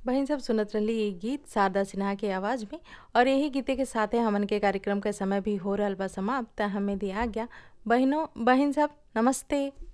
बहिन सब सुनत रहली ये गीत शारदा सिन्हा के आवाज में। और यही गीते के साथे हमन के कार्यक्रम के समय भी हो रहल बा समाप्त। त हमें दिया गया बहनों बहन सब नमस्ते।